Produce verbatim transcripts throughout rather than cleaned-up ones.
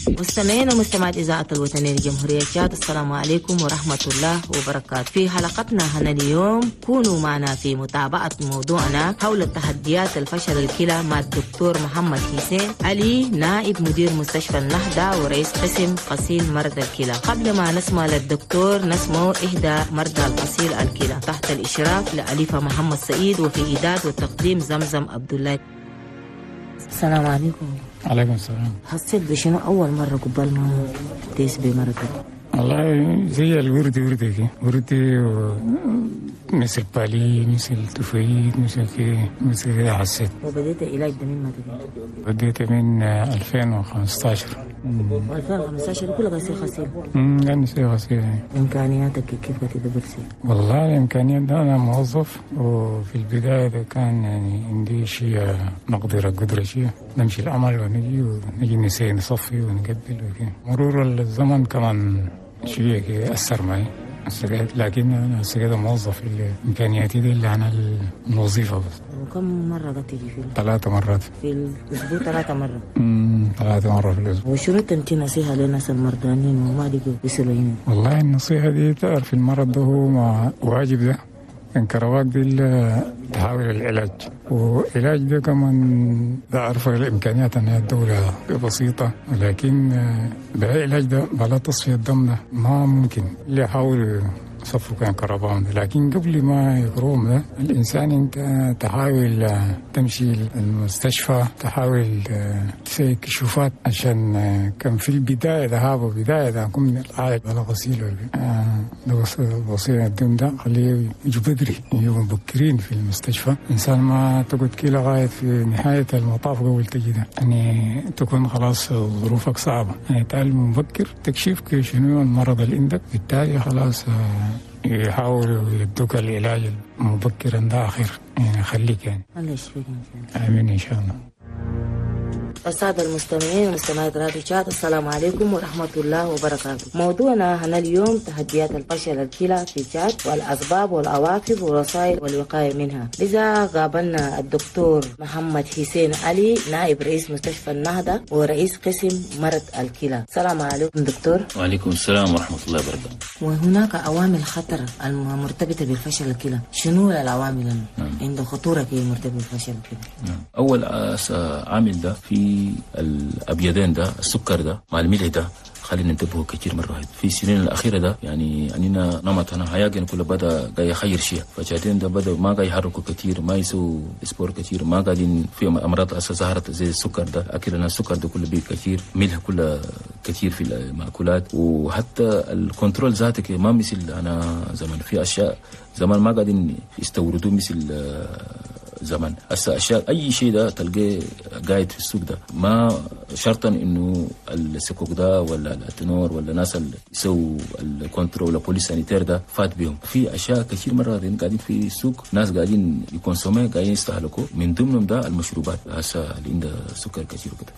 مستمعين ومستمعات إذاعة الوطنية لجمهورية تشاد، السلام عليكم ورحمة الله وبركاته. في حلقتنا هنا اليوم كونوا معنا في متابعة موضوعنا حول تحديات الفشل الكلى مع الدكتور محمد حسين علي، نائب مدير مستشفى النهضة ورئيس قسم غسيل مرضى الكلى. قبل ما نسمع للدكتور نسمع إحدى مرضى الغسيل الكلى تحت الإشراف لأليفة محمد سعيد، وفي إعداد وتقديم زمزم عبد الله. السلام عليكم. عليكم السلام. حسيت بشنو أول مرة قبل ما تيس بمرضك؟ والله زي الوردي وردي كي وردي و... مثل بالي مثل تفايد مثل كي مثل كده حسيت. وبديت العلاج ده من متى؟ بديت من ألفين وخمسطاشر. ألفين وخمسطاشر كله غسيل غسيل؟ امم يعني شيء غسيل. إمكانياتك كيف بتدبر سي؟ والله الإمكانيات ده أنا موظف، وفي البداية ده كان يعني عندي شيء مقدرة قدرة شيء نمشي العمل ونجي ونجي نسي نصفي ونقبل وكي. مرور الزمن كمان شوية كده أثر معي، لكن أنا هسه موظف اللي إمكانياتي دي اللي أنا الوظيفة بس. وكم مرة بتيجي في ثلاثة مرات في الأسبوع؟ ثلاثة مرة. امم ثلاثة مرة في الأسبوع. وشنو تنتي نصيحة للناس المرضانين وما لقوا يصلوا هنا؟ والله النصيحة دي تعرف المرض ده هو ما واجب ده انكرواك دي تحاول العلاج، والعلاج ده كمان تعرف الإمكانيات أن الدولة بسيطة، ولكن بالعلاج ده بلا تصفية الدم ده ما ممكن. اللي يحاول صفوا كان كربان، لكن قبل ما يقروم ده الإنسان أنت تحاول تمشي المستشفى، تحاول تسوي كشوفات، عشان كان في البداية ذهاب وبداية ده كم العالج على غسيل غسيل الدم ده خليه يجوا بدري، يجوا مبكرين في المستشفى. إنسان ما تقعد كي لغاية في نهاية المطاف قبل تجي ده، يعني تكون خلاص ظروفك صعبة، يعني تعلم مبكر تكشيف شنو المرض اللي عندك، بالتالي خلاص يحاولوا يدوك العلاج مبكرا ده آخر، يعني خليك يعني. الله يشفيك إن شاء الله. آمين إن شاء الله. السادة المستمعين ومستمعات راديو تشاد، السلام عليكم ورحمة الله وبركاته. موضوعنا هنا اليوم تحديات الفشل الكلى في تشاد والأسباب والعواقب والوسائل والوقاية منها. لذا قابلنا الدكتور محمد حسين علي، نائب رئيس مستشفى النهضة ورئيس قسم مرض الكلى. السلام عليكم دكتور. وعليكم السلام ورحمة الله وبركاته. وهناك عوامل خطر المرتبطة بالفشل الكلى، شنو العوامل نعم. عند خطورة كي مرتبطة بالفشل الكلى؟ نعم. أول عامل ده في الأبيضين ده، السكر ده مع الملح ده، خلينا ننتبهوا كثير مرة واحد. في السنين الأخيرة ده يعني أننا نمطنا حياتنا كله بدأ جاي يخير شيء، فجاتين ده بدأ ما جاي يحركوا كثير، ما يسووا سبور كثير، ما قاعدين في أمراض أساسا ظهرت زي السكر ده، أكلنا السكر ده كله بيه كثير، ملح كله كثير في المأكولات، وحتى الكنترول ذاتك ما مثل أنا زمان. في أشياء زمان ما قاعدين يستوردوا مثل زمان. هسه اشياء اي شيء ده تلقاه قاعد في السوق ده، ما شرطا انه السكوك ده ولا الاتنور ولا ناس اللي يسووا الكنترول ولا بوليس سانيتير ده فات بهم. في اشياء كثير مره قاعدين في السوق، ناس قاعدين يكونسومي قاعدين يستهلكوا، من ضمنهم ده المشروبات هسه اللي عندها سكر كثير كده.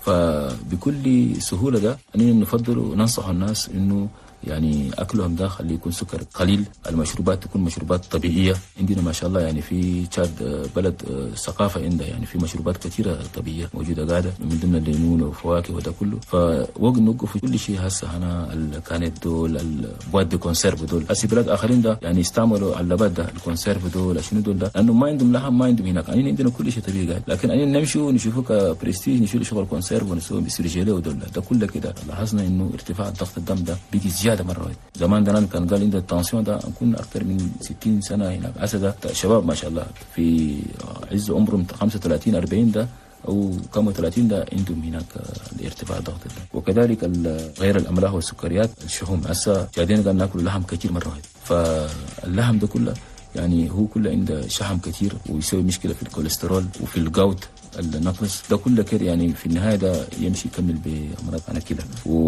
فبكل سهوله ده اننا نفضل وننصح الناس انه يعني أكلهم ده خليه يكون سكر قليل، المشروبات تكون مشروبات طبيعية. عندنا ما شاء الله يعني في تشاد بلد ثقافة عندها يعني في مشروبات كثيرة طبيعية موجودة قاعدة، من ضمن الليمون وفواكه وده كله. فوقت نوقف كل شيء هسه هنا الكانت دول البواد دي كونسيرف دول، هسه بلاد آخرين ده يعني يستعملوا علبات ده الكونسيرف دول شنو دول ده، لأنه ما عندهم لحم ما عندهم هناك. يعني عندنا كل شيء طبيعي قاعد، لكن أنا نمشي ونشوفه كبرستيج، نشيل شغل كونسيرف ونسوي بسرجيله ودول ده كله كده. لاحظنا إنه ارتفاع ضغط الدم ده بيجي زيادة مرة واحدة. زمان ده كان قال عند التنسيون ده نكون أكثر من ستين سنة هناك، هسه شباب ما شاء الله في عز عمرهم خمسة وثلاثين أربعين ده أو كم وثلاثين ده عندهم هناك الارتفاع ضغط الدم. وكذلك غير الأملاح والسكريات الشحوم، هسه قاعدين قال ناكل لحم كثير مرة واحدة، فاللحم ده كله يعني هو كله عنده شحم كثير ويسوي مشكلة في الكوليسترول وفي الجوت النقص ده كله كده، يعني في النهايه ده يمشي يكمل بامراض انا كده.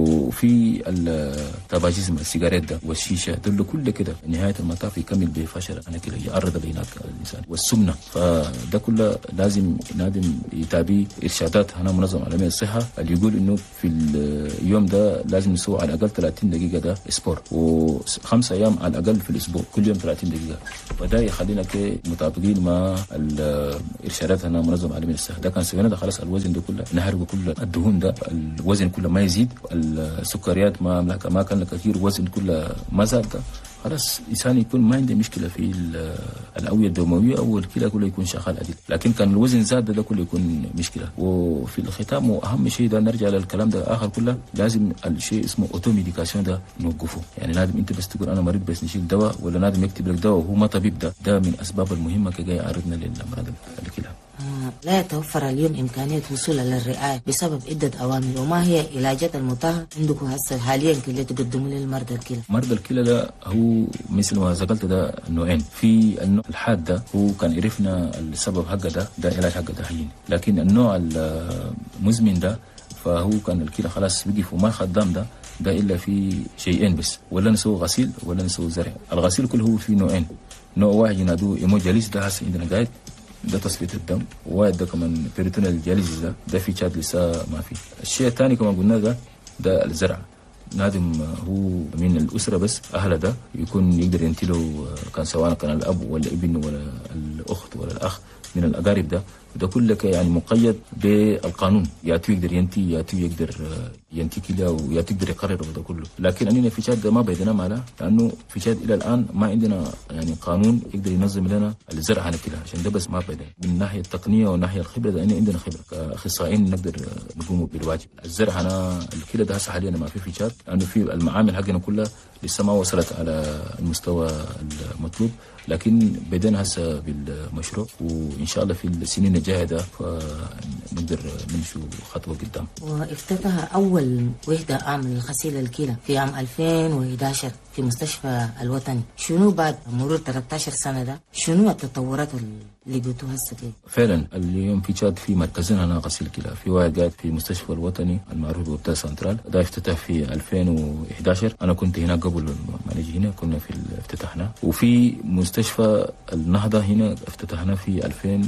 وفي التباجيزم السيجارات ده والشيشه دول كله كده نهايه المطاف يكمل بفشل انا كده، يعرض هناك الانسان. والسمنه فده كله لازم نادم يتابع ارشادات هنا منظمه عالميه للصحه اللي يقول انه في اليوم ده لازم نسوي على الاقل ثلاثين دقيقه ده سبور، وخمسة ايام على الاقل في الاسبوع كل يوم ثلاثين دقيقه، وده يخلينا كده مطابقين مع الارشادات هنا منظمه عالميه للصحه. نفسها. ده كان سوينا ده خلاص الوزن ده كله نحرقه كله، الدهون ده الوزن كله ما يزيد، السكريات ما ما كان كثير، وزن كله ما زاد، خلاص الانسان يكون ما عنده مشكله في الاوعيه الدمويه او الكلى كله يكون شغال عديل. لكن كان الوزن زاد ده كله يكون مشكله. وفي الختام واهم شيء ده نرجع للكلام ده اخر كله، لازم الشيء اسمه اوتو ميديكاسيون ده نوقفه. يعني لازم انت بس تقول انا مريض بس نشيل دواء، ولا لازم يكتب لك دواء وهو ما طبيب. ده ده من اسباب المهمه كي يعرضنا للامراض الكلى. لا يتوفر اليوم إمكانية وصول للرعاية بسبب عدة عوامل، وما هي علاجات المتاحة عندكم هسه حاليا اللي تقدموا للمرضى الكلى؟ مرضى الكلى ده هو مثل ما ذكرت ده نوعين. في النوع الحاد ده هو كان عرفنا السبب حقه ده ده علاج حقه ده حين، لكن النوع المزمن ده فهو كان الكلى خلاص وقف وما خدام ده ده إلا في شيئين بس، ولا نسوي غسيل ولا نسوي زرع. الغسيل كله هو في نوعين، نوع واحد ينادوه هيمودياليز ده هسه عندنا قاعد ده تصفية الدم، وواحد ده كمان بيريتونيال دياليزيس ده ده في تشاد لسه ما في. الشيء الثاني كما قلنا ده ده الزرع. نادم هو من الأسرة بس أهله ده يكون يقدر ينتله، كان سواء كان الأب ولا ابن ولا الأخت ولا الأخ من الأقارب ده، ده كله يعني مقيد بالقانون، ياتو يقدر ينتي، ياتو يقدر ينتي كده، وياتو يقدر يقرر ده كله. لكن أننا في تشاد ما بيدنا ماله، لأنه في تشاد إلى الآن ما عندنا يعني قانون يقدر ينظم لنا الزرع عن كده، عشان ده بس ما بيدنا. من ناحية التقنية والناحية الخبرة ده عندنا خبرة كأخصائيين نقدر نقوم بالواجب. الزرع أنا الكلى ده هسه حاليا ما في في تشاد، لأنه في المعامل حقنا كلها لسه ما وصلت على المستوى المطلوب، لكن بدينا هسه بالمشروع، وإن شاء الله في السنين الجاية ده فنقدر نمشي خطوة قدام. وافتتح أول وحدة عام لغسيل الكلى في عام ألفين وإحدى عشر في مستشفى الوطني. شنو بعد مرور ثلاثة عشر سنة ده شنو التطورات اللي قلتوها هسه كده؟ فعلا اليوم في تشاد في مركزين هنا غسيل الكلى، في واحد قاعد في مستشفى الوطني المعروف بوبتا سنترال، ده افتتح في ألفين وإحدى عشر، أنا كنت هنا قبل ما نجي هنا، كنا في افتتحنا. وفي مستشفى النهضة هنا افتتحنا في ألفين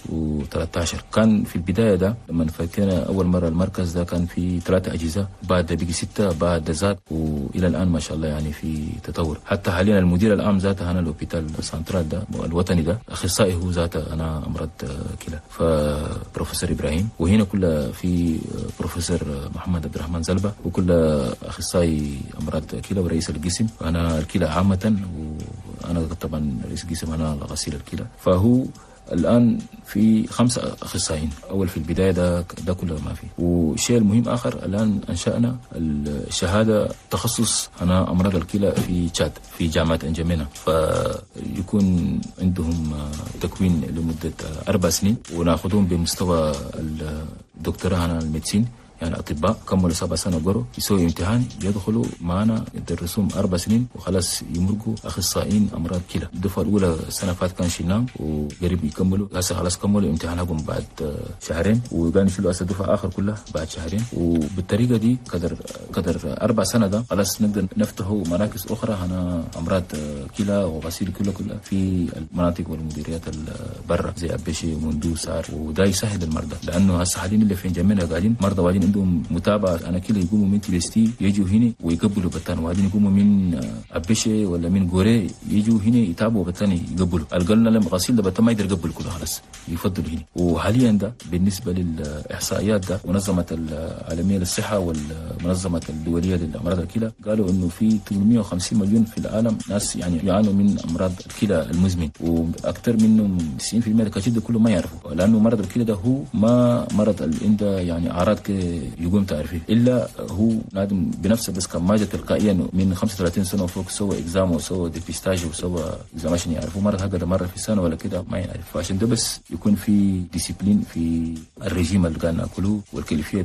وثلاثة عشر. كان في البداية ده لما فكينا أول مرة المركز ده كان في ثلاثة أجهزة، بعد بقي ستة، بعد زاد، وإلى الآن ما شاء الله يعني في تطور. حتى حاليا المدير العام ذاته هنا الأوبيتال سنترال ده الوطني ده أخصائي هو ذاته أنا أمراض كلى، فبروفيسور إبراهيم، وهنا كله في بروفيسور محمد عبد الرحمن زلبة، وكل أخصائي أمراض كلى ورئيس القسم، وأنا الكلى عامة، وأنا طبعا رئيس القسم أنا غسيل الكلى. فهو الآن في خمسة أخصائيين، أول في البداية ده ده كله ما في. والشيء المهم آخر الآن أنشأنا الشهادة تخصص أنا أمراض الكلى في تشاد في جامعة إنجامينا، فيكون عندهم تكوين لمدة أربع سنين، ونأخذهم بمستوى الدكتوراه هنا الميديسين، يعني أطباء كملوا سبع سنة قروا يسوي امتحان يدخلوا معنا يدرسوهم أربع سنين وخلاص يمرقوا أخصائيين أمراض كلى. الدفعة الأولى السنة فات كان شيلناهم وقريب يكملوا، هسه خلاص كملوا امتحانهم بعد شهرين، وقال يشيلوا هسه الدفعة آخر كلها بعد شهرين. وبالطريقة دي قدر قدر أربع سنة ده خلاص نقدر نفتحوا مراكز أخرى هنا أمراض كلى وغسيل كلى كلها في المناطق والمديريات برا زي أبيشي ومندوب سار، وده يسهل المرضى، لأنه هسه حاليا اللي في جميعنا قاعدين مرضى واجدين عندهم متابعة. أنا كده يقوموا من تلستي يجوا هنا ويقبلوا بتان، وبعدين يقوموا من أبيشة ولا من غوري يجوا هنا يتابعوا بتان يقبلوا. القلنا لما غسيل ده بتان ما يقدر يقبل كله خلاص يفضلوا هنا. وحاليا ده بالنسبة للإحصائيات ده منظمة العالمية للصحة والمنظمة الدولية للأمراض الكلى قالوا إنه في ثمانمائة وخمسين مليون في العالم ناس يعني يعانوا من أمراض الكلى المزمن، وأكثر منهم تسعين بالمئة كثير ده كله ما يعرفوا، لأنه مرض الكلى ده هو ما مرض اللي عنده يعني أعراض يقوم تعرفيه، إلا هو نادم بنفسه بس كان ماجد تلقائيا من خمسة وثلاثين سنة وفوق سوى إكزام وسوى ديبيستاج وسوى إكزام عشان يعرفوا مرض هكذا مرة في السنة ولا كده ما يعرف. فعشان ده بس يكون في ديسيبلين في الرجيم اللي قاعد ناكله والكيفية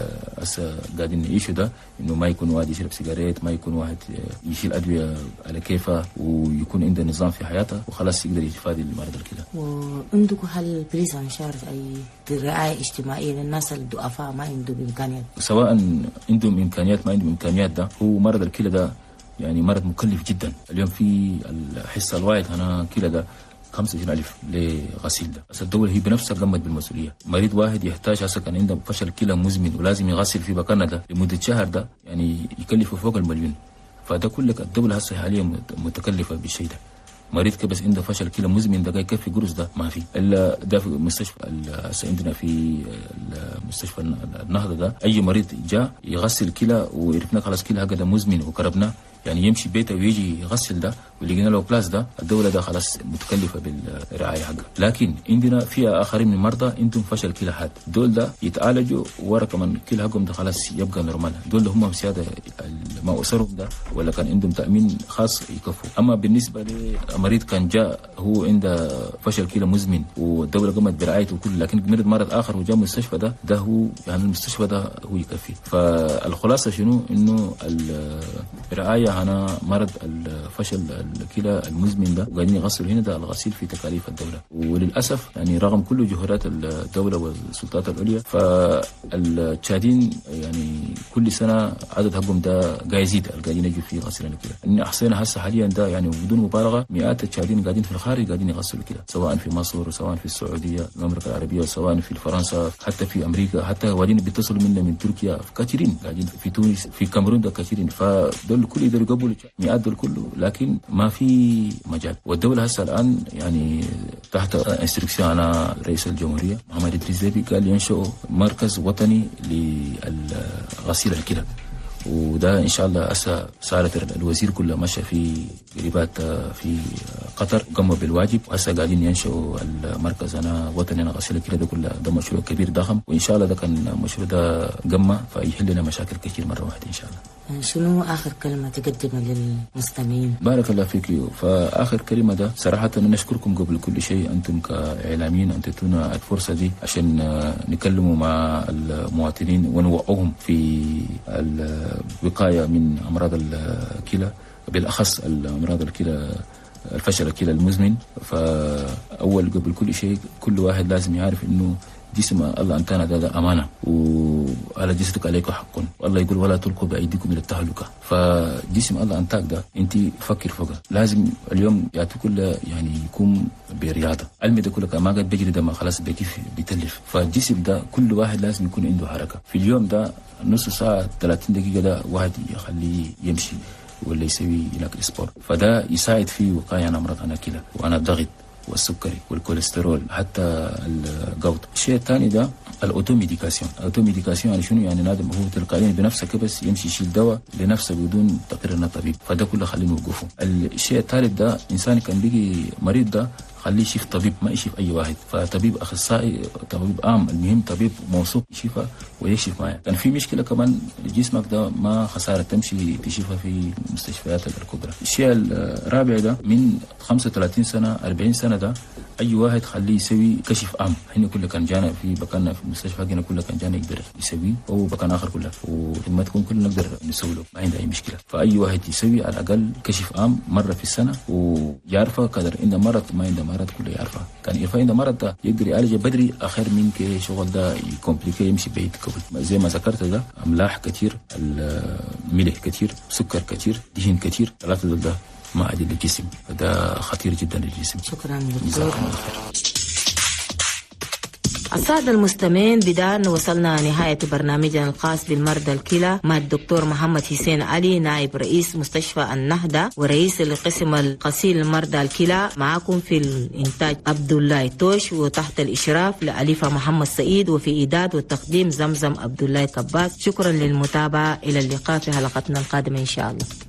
اللي قاعدين نعيشه ده، إنه ما يكون واحد يشرب سيجارات، ما يكون واحد يشيل أدوية على كيفه، ويكون عنده نظام في حياته وخلاص يقدر يتفادى المرض الكلى. وعندكم هل بريزا نشارك أي رعاية اجتماعية للناس الضعفاء ما عندهم إمكانيات؟ سواء عندهم إمكانيات ما عندهم إمكانيات، ده هو مرض الكلى ده يعني مرض مكلف جدا. اليوم في الحصة الواحد هنا كلى ده خمسة وعشرين ألف لغسيل ده، بس الدولة هي بنفسها قامت بالمسؤولية. مريض واحد يحتاج هسه كان عنده فشل كلى مزمن ولازم يغسل في مكانه ده لمدة شهر، ده يعني يكلفه فوق المليون. فده كلك الدولة هسه حاليا متكلفة بالشيء ده، مريض كبس عنده فشل كلى مزمن ده يكفي قرص ده ما في الا ده في مستشفى هسه عندنا في مستشفى النهضه ده اي مريض جاء يغسل كلى ويعرفنا خلاص كلى هكذا مزمن وكربنا يعني يمشي بيته ويجي يغسل ده ولقينا له بلاس ده الدوله ده خلاص متكلفه بالرعايه حقها. لكن عندنا في اخرين من المرضى عندهم فشل كلى حاد دول ده يتعالجوا ورا كمان كلى حقهم ده خلاص يبقى نورمال. دول ده هم سياده ما اسرهم ده ولا كان عندهم تامين خاص يكفوا. اما بالنسبه لمريض كان جاء هو عنده فشل كلى مزمن والدوله قامت برعايته كله لكن مرض مرض اخر وجاء من المستشفى ده ده هو يعني المستشفى ده هو يكفي. فالخلاصه شنو انه الرعايه هنا مرض الفشل الكلى المزمن ده وقاعدين يغسلوا هنا ده الغسيل في تكاليف الدوله. وللاسف يعني رغم كل جهودات الدوله والسلطات العليا فالتشادين يعني كل سنه عدد حقهم ده قاعد يزيد قاعدين يجوا في غسيل الكلى. ان احصينا هسه حاليا ده يعني بدون مبالغه مئات التشادين قاعدين في الخارج قاعدين يغسلوا كلى سواء في مصر سواء في السعوديه المملكه العربيه سواء في فرنسا حتى في امريكا حتى قاعدين بيتصلوا منا من تركيا كثيرين قاعدين في تونس في الكاميرون ده كثيرين. فدول كل يقدروا يقبلوا مئات دول كله لكن ما في مجال. والدوله هسه الان يعني تحت انستركسيون انا رئيس الجمهوريه محمد ادريس ديبي قال ينشئوا مركز وطني لغسيل الكلى وده ان شاء الله هسه صارت الوزير كله مشى في قريبات في قطر قاموا بالواجب وهسه قاعدين ينشئوا المركز انا وطني انا غسيل الكلى ده كله ده مشروع كبير ضخم وان شاء الله ده كان المشروع ده قمه فيحل لنا مشاكل كثير مره واحده ان شاء الله. شنو آخر كلمة تقدمها للمستمعين؟ بارك الله فيك. فآخر كلمة ده صراحة نشكركم قبل كل شيء أنتم كإعلاميين أن تدونا الفرصة دي عشان نكلموا مع المواطنين ونوعوهم في الوقاية من أمراض الكلى بالأخص الأمراض الكلى الفشل الكلى المزمن. فأول قبل كل شيء كل واحد لازم يعرف إنه جسم الله أنتنا ده, ده أمانة وعلى جسدك عليك حق والله يقول ولا تلقوا بأيديكم إلى التهلكة. فجسم الله أنتك ده أنت فكر فوقه لازم اليوم يعطي كل يعني يكون برياضة علمي ده كله ما قد بيجري ده ما خلاص بيكيف بيتلف. فالجسم ده كل واحد لازم يكون عنده حركة في اليوم ده نص ساعة ثلاثين دقيقة ده واحد يخليه يمشي ولا يسوي هناك سبور فده يساعد في وقاية عن أمراض أنا كلى وأنا الضغط والسكري والكوليسترول حتى الجلط. الشيء الثاني ده الاوتوميديكاسيون. الاوتوميديكاسيون يعني شنو؟ يعني نادم هو تلقائيا بنفسه بس يمشي يشيل دواء لنفسه بدون تقرير من الطبيب فده كله خليه نوقفه. الشيء الثالث ده انسان كان بيجي مريض ده خليه يشوف طبيب ما يشوف اي واحد فطبيب اخصائي طبيب عام المهم طبيب موثوق يشوفه ويكشف معاه. كان في مشكله كمان جسمك ده ما خساره تمشي تشوفها في المستشفيات الكبرى. الشيء الرابع ده من خمسة وثلاثين سنه أربعين سنه ده اي واحد خليه يسوي كشف عام. هنا كله كان جانا في بكنا في المستشفى هنا كله كان جانا يقدر يسوي او بكان اخر كله ولما تكون كلنا نقدر نسوي له ما عنده اي مشكله. فاي واحد يسوي على الاقل كشف عام مره في السنه ويعرفه قدر عنده مرض ما عنده مرض كله يعرفه. كان يعرفه عنده مرض ده يقدر يعالجه بدري اخر من كي شغل ده يكمبليكي يمشي بعيد قبل. زي ما ذكرت ده املاح كتير الملح كتير سكر كتير دهن كتير ثلاثه دول ده ما عادي للجسم ده خطير جدا للجسم. شكرا دكتور. السادة المستمعين بدأ وصلنا نهاية برنامجنا الخاص بالمرضى الكلى مع الدكتور محمد حسين علي نائب رئيس مستشفى النهضة ورئيس القسم الغسيل المرضى الكلى. معكم في الإنتاج عبد الله توش وتحت الإشراف لأليفة محمد سعيد وفي إيداد والتقديم زمزم عبد الله كباس. شكرا للمتابعة إلى اللقاء في حلقتنا القادمة إن شاء الله.